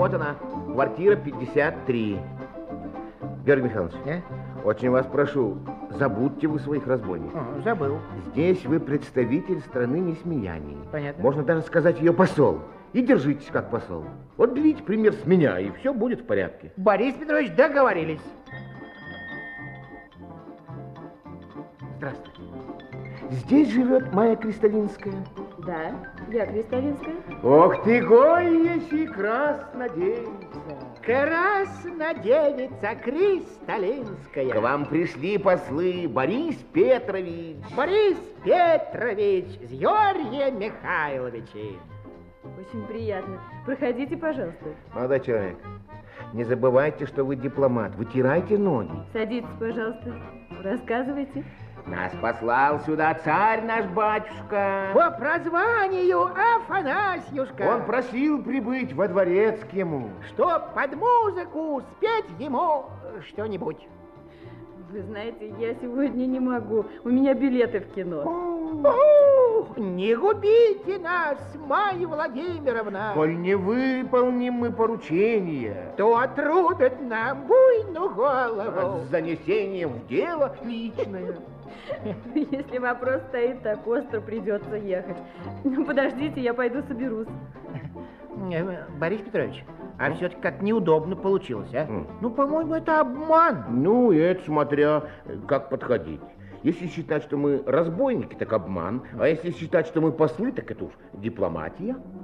Вот она, квартира 53. Георгий Михайлович, очень вас прошу, забудьте вы своих разбойников. Забыл. Здесь вы представитель страны несмеяний. Понятно. Можно даже сказать ее посол. И держитесь как посол. Вот берите пример с меня, и все будет в порядке. Борис Петрович, договорились. Здравствуйте. Здесь живет Майя Кристалинская? Да, я Кристалинская. Ох ты, гоеси краснодевица. Краснодевица Кристалинская. К вам пришли послы Борис Петрович. Борис Петрович с Георгием Михайловичем. Очень приятно. Проходите, пожалуйста. Молодой человек, не забывайте, что вы дипломат. Вытирайте ноги. Садитесь, пожалуйста. Рассказывайте. Нас послал сюда царь наш батюшка. По прозванию Афанасьюшка. Он просил прибыть во дворец к ему. Чтоб под музыку спеть ему что-нибудь. Вы знаете, я сегодня не могу. У меня билеты в кино. Не губите нас, Майя Владимировна. Коль не выполним мы поручение, то отрубят нам буйную голову. с занесением в дело личное. Если вопрос стоит так остро, придется ехать. Ну, подождите, я пойду соберусь. Борис Петрович, а все-таки как неудобно получилось, а? Ну, по-моему, это обман. Ну, и это смотря как подходить. Если считать, что мы разбойники, так обман. А если считать, что мы послы, так это уж дипломатия.